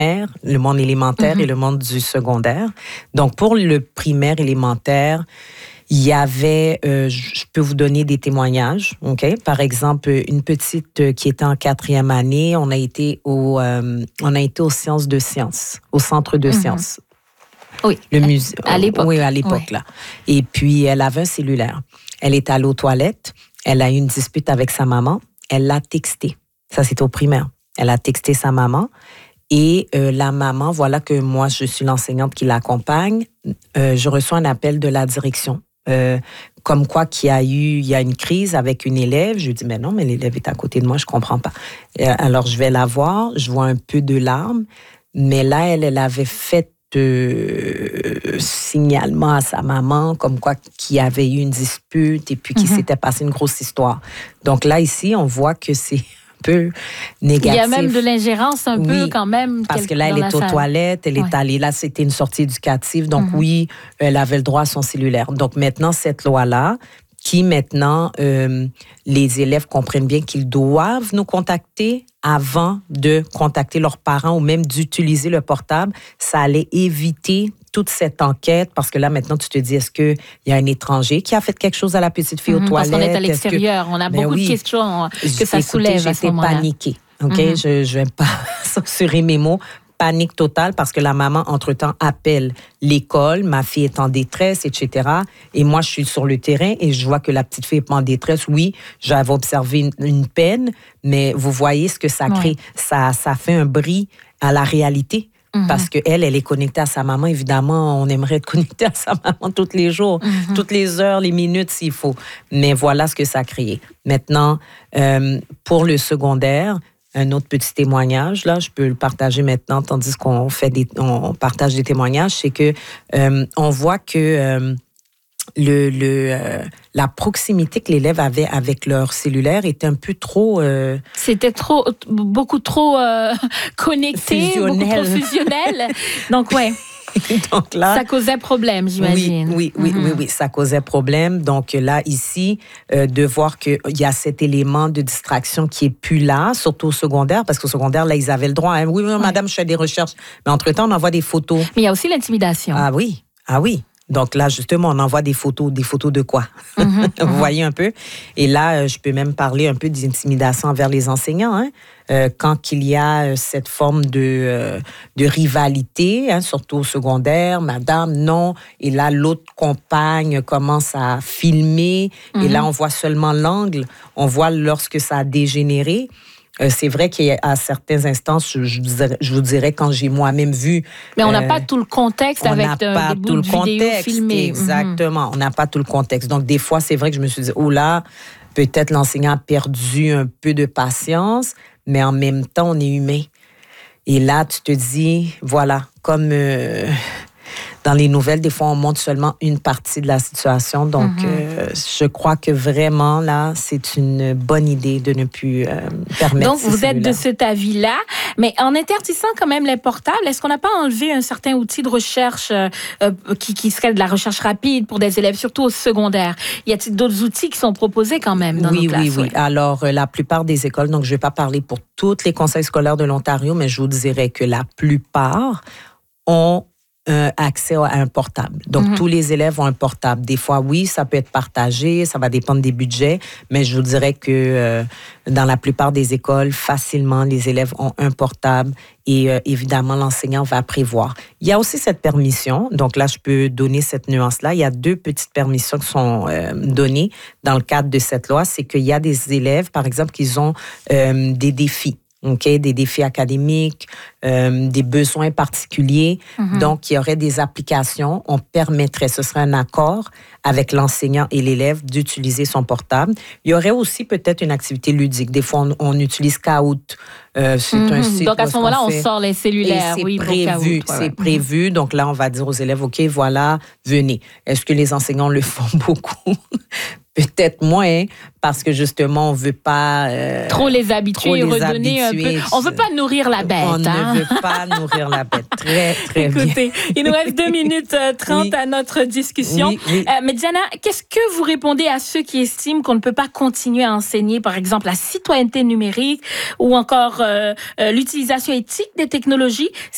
le monde élémentaire et le monde du secondaire. Donc, pour le primaire élémentaire, il y avait, je peux vous donner des témoignages, OK? Par exemple, une petite qui était en 4e année, on a été aux sciences de sciences, au centre de sciences. Oui, le musée. À l'époque. Oui, à l'époque, là. Et puis, elle avait un cellulaire. Elle est allée aux toilettes, elle a eu une dispute avec sa maman, elle l'a texté. Ça, c'était au primaire. Elle a texté sa maman. Et la maman, voilà que moi, je suis l'enseignante qui l'accompagne. Je reçois un appel de la direction. Comme quoi il y a une crise avec une élève. Je lui dis, mais non, mais l'élève est à côté de moi, je comprends pas. Alors, je vais la voir, je vois un peu de larmes, mais là, elle avait fait signalement à sa maman, comme quoi qu'il y avait eu une dispute et puis qu'il s'était passé une grosse histoire. Donc là, ici, on voit que c'est peu négatif. Il y a même de l'ingérence un peu quand même. Parce que là, elle est aux toilettes, elle est allée là, c'était une sortie éducative. Donc oui, elle avait le droit à son cellulaire. Donc maintenant, cette loi-là, qui maintenant, les élèves comprennent bien qu'ils doivent nous contacter avant de contacter leurs parents ou même d'utiliser le portable, ça allait éviter toute cette enquête, parce que là, maintenant, tu te dis, est-ce qu'il y a un étranger qui a fait quelque chose à la petite fille aux toilettes? Parce qu'on est à l'extérieur, on a beaucoup de questions que ça soulève à ce moment-là. J'étais paniquée, OK? Je ne vais pas censurer mes mots. Panique totale parce que la maman, entre-temps, appelle l'école, ma fille est en détresse, etc. Et moi, je suis sur le terrain et je vois que la petite fille est en détresse. Oui, j'avais observé une peine, mais vous voyez ce que ça crée. Ça fait un bris à la réalité. Parce qu'elle est connectée à sa maman. Évidemment, on aimerait être connecté à sa maman tous les jours, toutes les heures, les minutes s'il faut. Mais voilà ce que ça a créé. Maintenant, pour le secondaire, un autre petit témoignage, là, je peux le partager maintenant, tandis qu'on on partage des témoignages, c'est que on voit que la proximité que l'élève avait avec leur cellulaire était un peu trop... C'était beaucoup trop connecté, beaucoup trop fusionnel. Donc, ouais. Donc là, ça causait problème, j'imagine. Oui, ça causait problème. Donc là, ici, de voir qu'il y a cet élément de distraction qui est plus là, surtout au secondaire, parce qu'au secondaire, là, ils avaient le droit. Hein. Oui, madame, je fais des recherches. Mais entre-temps, on envoie des photos. Mais il y a aussi l'intimidation. Ah oui. Donc là, justement, on envoie des photos de quoi? Vous voyez un peu? Et là, je peux même parler un peu d'intimidation envers les enseignants. Hein? Quand il y a cette forme de rivalité, hein, surtout au secondaire, madame, non. Et là, l'autre compagne commence à filmer. Et là, on voit seulement l'angle. On voit lorsque ça a dégénéré. C'est vrai qu'à certains instants, je vous dirais, quand j'ai moi-même vu... Mais on n'a pas tout le contexte avec des bouts de vidéo filmés. Exactement, on n'a pas tout le contexte. Donc, des fois, c'est vrai que je me suis dit, oh là, peut-être l'enseignant a perdu un peu de patience, mais en même temps, on est humain. Et là, tu te dis, voilà, comme... dans les nouvelles, des fois, on montre seulement une partie de la situation. Donc, je crois que vraiment, là, c'est une bonne idée de ne plus permettre. Donc, vous êtes de cet avis-là. Mais en interdisant quand même les portables, est-ce qu'on n'a pas enlevé un certain outil de recherche qui serait de la recherche rapide pour des élèves, surtout au secondaire? Y a-t-il d'autres outils qui sont proposés quand même dans nos classes? Oui. Alors, la plupart des écoles, donc je ne vais pas parler pour tous les conseils scolaires de l'Ontario, mais je vous dirais que la plupart ont accès à un portable. Donc, tous les élèves ont un portable. Des fois, oui, ça peut être partagé, ça va dépendre des budgets, mais je vous dirais que dans la plupart des écoles, facilement, les élèves ont un portable et évidemment, l'enseignant va prévoir. Il y a aussi cette permission. Donc là, je peux donner cette nuance-là. Il y a 2 petites permissions qui sont données dans le cadre de cette loi. C'est qu'il y a des élèves, par exemple, qui ont des défis. Okay, des défis académiques, des besoins particuliers. Donc, il y aurait des applications. On permettrait, ce serait un accord avec l'enseignant et l'élève d'utiliser son portable. Il y aurait aussi peut-être une activité ludique. Des fois, on utilise Kahoot. C'est un site. Donc, à ce moment-là, on sort les cellulaires. Et c'est prévu. Donc là, on va dire aux élèves, OK, voilà, venez. Est-ce que les enseignants le font beaucoup? Peut-être moins, parce que justement, on ne veut pas... trop les habituer, redonner un peu. On ne veut pas nourrir la bête. On ne veut pas nourrir la bête. Très, très Écoutez, bien. il nous reste 2 minutes 30 à notre discussion. Oui. Mais Diana, qu'est-ce que vous répondez à ceux qui estiment qu'on ne peut pas continuer à enseigner, par exemple, la citoyenneté numérique ou encore l'utilisation éthique des technologies